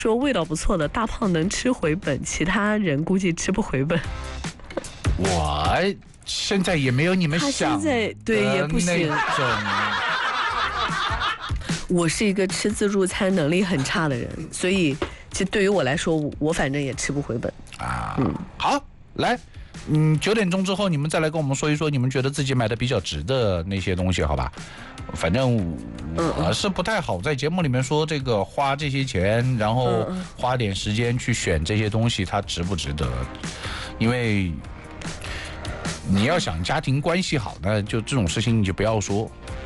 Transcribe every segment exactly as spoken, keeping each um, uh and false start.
说味道不错的大胖能吃回本，其他人估计吃不回本。 我现在也没有你们想的那种。 对也不行。我是一个吃自助餐能力很差的人，所以其实对于我来说，我反正也吃不回本啊。嗯，好，来，嗯，九点钟之后你们再来跟我们说一说，你们觉得自己买的比较值的那些东西，好吧？反正我是不太好在节目里面说这个花这些钱，然后花点时间去选这些东西，它值不值得？因为你要想家庭关系好呢，就这种事情你就不要说。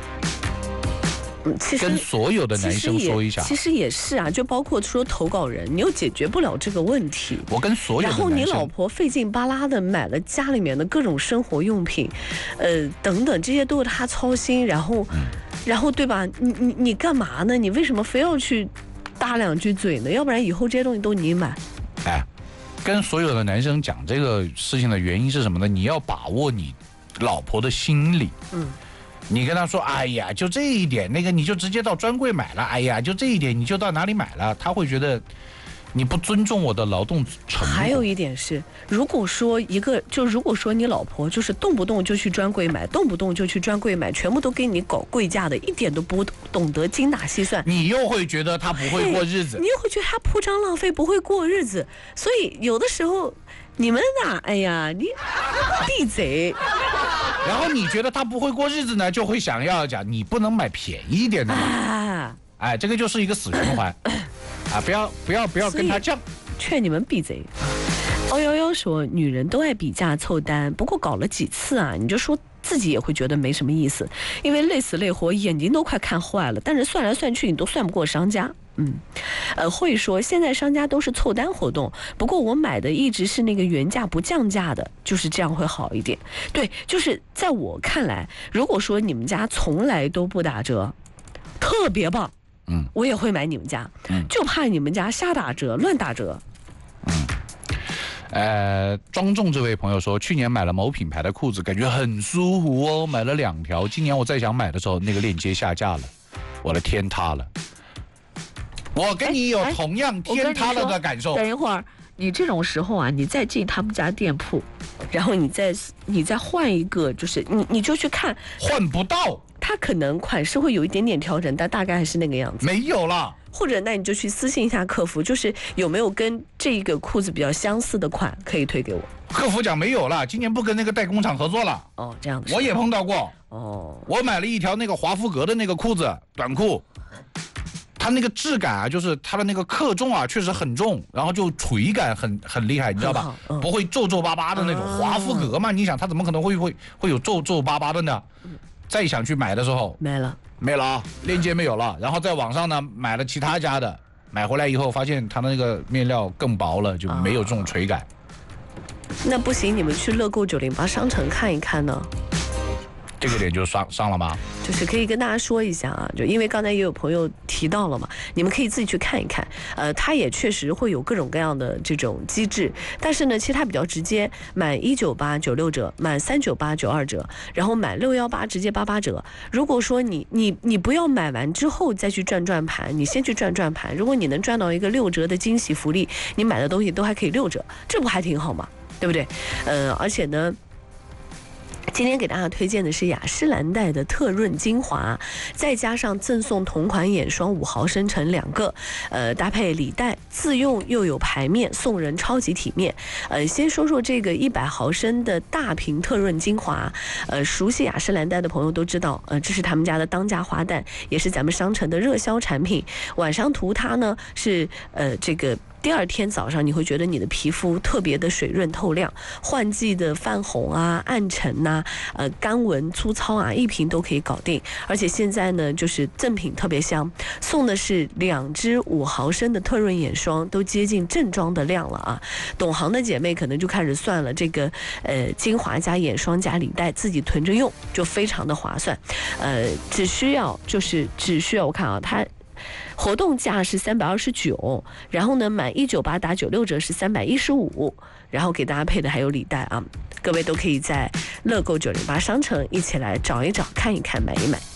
其实跟所有的男生说一下， 其实也是啊，就包括说投稿人，你又解决不了这个问题。 我跟所有的男生， 然后你老婆费劲巴拉的买了家里面的各种生活用品，呃，等等，这些都是他操心。然后，嗯、然后对吧？你你你干嘛呢？你为什么非要去搭两句嘴呢？要不然以后这些东西都你买。 哎，跟所有的男生讲这个事情的原因是什么呢？你要把握你老婆的心理。嗯。你跟他说，哎呀，就这一点，那个你就直接到专柜买了，哎呀，就这一点你就到哪里买了，他会觉得你不尊重我的劳动成果。 还有一点是，如果说一个，就如果说你老婆就是动不动就去专柜买，动不动就去专柜买，全部都给你搞贵价的，一点都不懂得精打细算， 你又会觉得他不会过日子， 你又会觉得他铺张浪费，不会过日子。所以有的时候你们呐，哎呀，你闭嘴。 然后你觉得他不会过日子呢，就会想要讲你不能买便宜一点的嘛，啊、哎，这个就是一个死循环，啊，不要不要不要跟他犟， 劝你们闭嘴。欧幺幺说，女人都爱比价凑单，不过搞了几次啊，你就说自己也会觉得没什么意思，因为累死累活，眼睛都快看坏了，但是算来算去，你都算不过商家。嗯，呃，会说现在商家都是凑单活动，不过我买的一直是那个原价不降价的，就是这样会好一点。对，就是在我看来，如果说你们家从来都不打折，特别棒，嗯，我也会买你们家，嗯，就怕你们家瞎打折、乱打折。 嗯，呃，庄重这位朋友说，去年买了某品牌的裤子，感觉很舒服哦，买了两条，今年我再想买的时候，那个链接下架了，我的天塌了。我跟你有同样天塌了的感受。 等一会儿，你这种时候啊，你再进他们家店铺，然后你再你再换一个，就是你你就去看， 换不到， 它可能款式会有一点点调整，但大概还是那个样子。 没有了。 或者那你就去私信一下客服，就是有没有跟这个裤子比较相似的款可以推给我。 客服讲没有了，今年不跟那个代工厂合作了。 哦，这样子。 我也碰到过。哦。我买了一条那个华夫格的那个裤子，短裤。它那个质感啊，就是它的那个克重啊，确实很重，然后就垂感很很厉害，你知道吧？嗯、不会皱皱巴巴的那种。嗯、华夫格嘛，你想它怎么可能会会会有皱皱巴巴的呢？再想去买的时候， 没了， 没了啊，链接没有了。然后在网上呢买了其他家的，买回来以后发现它的那个面料更薄了，就没有这种垂感。 哦、那不行，你们去乐购九零八商城看一看呢。 这个点就上上了吗？ 就是可以跟大家说一下啊，就因为刚才也有朋友提到了嘛，你们可以自己去看一看。呃，它也确实会有各种各样的这种机制，但是呢，其实它比较直接，满一九八九六折，满三九八九二折，然后满六幺八直接八八折。如果说你你你不要买完之后再去转转盘，你先去转转盘，如果你能赚到一个六折的惊喜福利，你买的东西都还可以六折，这不还挺好吗？对不对？呃，而且呢。今天给大家推荐的是雅诗兰黛的特润精华，再加上赠送同款眼霜五毫升乘两个，呃，搭配礼袋，自用又有牌面，送人超级体面。呃，先说说这个一百毫升的大瓶特润精华，呃，熟悉雅诗兰黛的朋友都知道，呃，这是他们家的当家花旦，也是咱们商城的热销产品。晚上涂它呢是呃这个。第二天早上你会觉得你的皮肤特别的水润透亮，换季的泛红啊、暗沉呐、啊、呃干纹粗糙啊，一瓶都可以搞定。而且现在呢，就是赠品特别香，送的是两支五毫升的特润眼霜，都接近正装的量了啊。懂行的姐妹可能就开始算了，这个呃精华加眼霜加礼袋自己囤着用，就非常的划算。呃，只需要就是只需要我看啊，它。活动价是三百二十九，然后呢，满一九八打九六折是三百一十五，然后给大家配的还有礼袋啊，各位都可以在乐购九零八商城一起来找一找、看一看、买一买。